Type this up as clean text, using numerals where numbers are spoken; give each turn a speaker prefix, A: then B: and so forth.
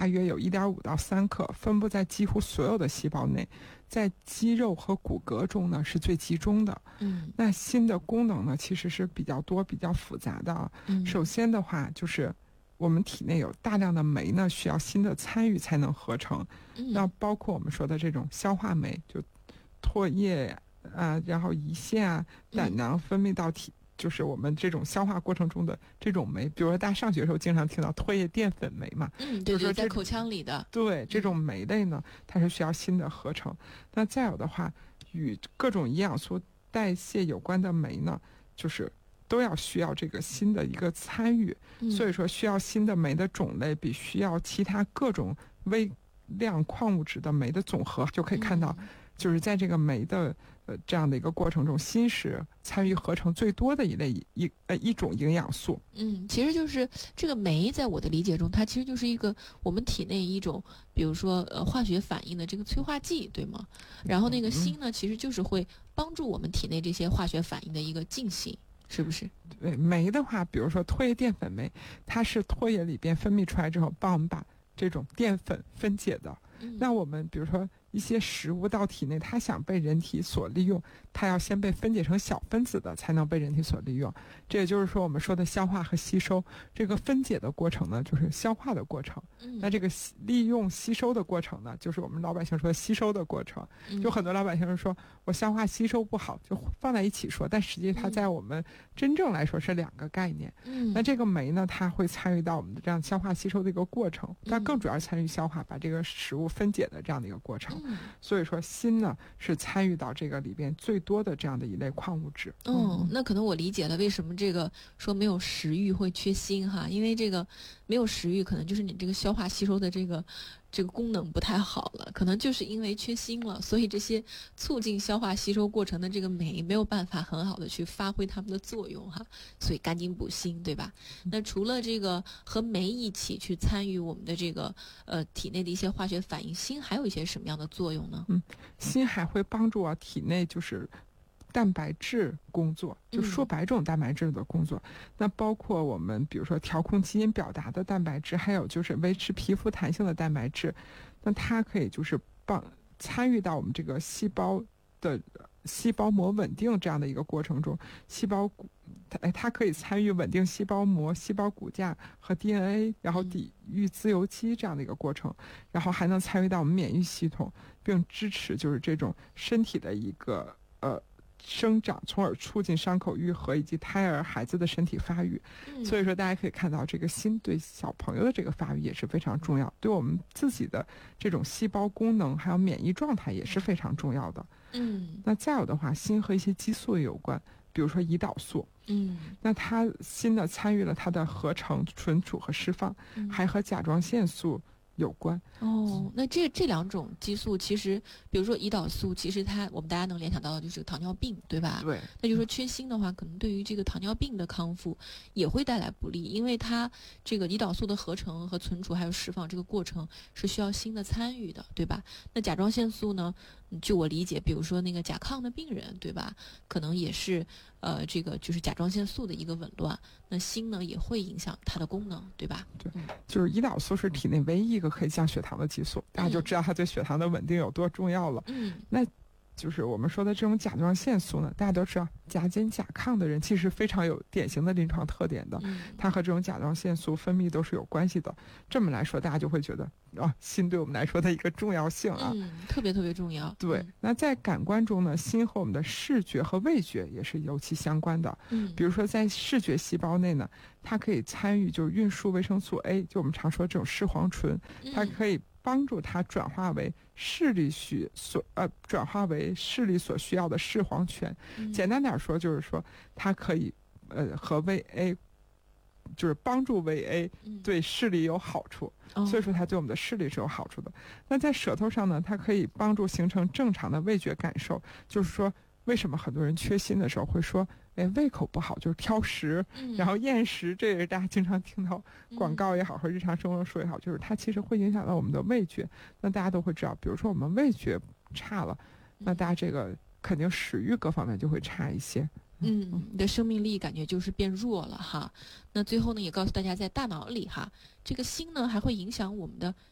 A: 大约有1.5到3克，分布在几乎所有的细胞内，在肌肉和骨骼中呢是最集中的。那锌的功能呢其实是比较多、比较复杂的。首先的话就是我们体内有大量的酶呢，需要锌的参与才能合成。那包括我们说的这种消化酶，就唾液然后胰腺胆囊分泌到就是我们这种消化过程中的这种酶，比如说大家上学的时候经常听到唾液淀粉酶嘛，
B: 对对，在口腔里的。
A: 对，这种酶类呢，它是需要锌的合成。那再有的话，与各种营养素代谢有关的酶呢，就是都要需要这个锌的一个参与。所以说，需要锌的酶的种类比需要其他各种微量矿物质的酶的总和，就可以看到，就是在这个酶的这样的一个过程中，锌是参与合成最多的一种营养素。
B: 其实就是这个酶，在我的理解中，它其实就是一个我们体内一种，比如说化学反应的这个催化剂，对吗？然后那个锌呢，其实就是会帮助我们体内这些化学反应的一个进行。是不是？
A: 对，酶的话，比如说唾液淀粉酶，它是唾液里边分泌出来之后，帮我们把这种淀粉分解的。那我们比如说一些食物到体内，它想被人体所利用，它要先被分解成小分子的，才能被人体所利用。这也就是说我们说的消化和吸收，这个分解的过程呢，就是消化的过程。那这个利用吸收的过程呢，就是我们老百姓说的吸收的过程。就很多老百姓说我消化吸收不好，就放在一起说，但实际它在我们真正来说是两个概念。那这个酶呢，它会参与到我们的这样消化吸收的一个过程，它更主要参与消化，把这个食物分解的这样的一个过程。所以说锌呢是参与到这个里边最多的这样的一类矿物质。
B: 那可能我理解了为什么这个说没有食欲会缺锌哈，因为这个没有食欲，可能就是你这个消化吸收的这个功能不太好了，可能就是因为缺锌了，所以这些促进消化吸收过程的这个酶没有办法很好的去发挥它们的作用哈，所以赶紧补锌，对吧？那除了这个和酶一起去参与我们的这个体内的一些化学反应，锌还有一些什么样的作用呢？
A: 锌还会帮助体内就是蛋白质工作，就数百种蛋白质的工作。那包括我们比如说调控基因表达的蛋白质，还有就是维持皮肤弹性的蛋白质。那它可以就是参与到我们这个细胞的细胞膜稳定这样的一个过程中，它可以参与稳定细胞膜、细胞骨架和 DNA， 然后抵御自由基这样的一个过程，然后还能参与到我们免疫系统，并支持就是这种身体的一个生长，从而促进伤口愈合以及胎儿孩子的身体发育。所以说大家可以看到，这个锌对小朋友的这个发育也是非常重要，对我们自己的这种细胞功能还有免疫状态也是非常重要的。那再有的话，锌和一些激素也有关，比如说胰岛素。那它锌呢参与了它的合成、存储和释放，还和甲状腺素有关。
B: 那这两种激素其实，比如说胰岛素，其实我们大家能联想到的就是糖尿病，对吧？
A: 对。
B: 那就是说缺锌的话，可能对于这个糖尿病的康复也会带来不利，因为它这个胰岛素的合成和存储还有释放这个过程是需要锌的参与的，对吧？那甲状腺素呢，据我理解，比如说那个甲亢的病人，对吧？可能也是这个就是甲状腺素的一个紊乱，那锌呢也会影响它的功能，对吧？
A: 对，就是胰岛素是体内唯一一个可以降血糖的激素，大家就知道它对血糖的稳定有多重要了。那就是我们说的这种甲状腺素呢，大家都知道甲减甲亢的人其实非常有典型的临床特点的，它和这种甲状腺素分泌都是有关系的。这么来说，大家就会觉得锌对我们来说的一个重要性
B: 特别特别重要。
A: 对，那在感官中呢，锌和我们的视觉和味觉也是尤其相关的。比如说在视觉细胞内呢，它可以参与就是运输维生素 A， 就我们常说这种视黄醇，它可以帮助它转化为视力所需要的视黄醛。简单点说，就是说它可以和 VA， 就是帮助 VA 对视力有好处，所以说它对我们的视力是有好处的。那在舌头上呢，它可以帮助形成正常的味觉感受。就是说为什么很多人缺锌的时候会说胃口不好，就是挑食，然后厌食，这也是大家经常听到广告也好和日常生活说也好，就是它其实会影响到我们的味觉。那大家都会知道，比如说我们味觉差了，那大家这个肯定食欲各方面就会差一些。
B: 你的生命力感觉就是变弱了哈。那最后呢，也告诉大家，在大脑里哈，这个锌呢还会影响我们的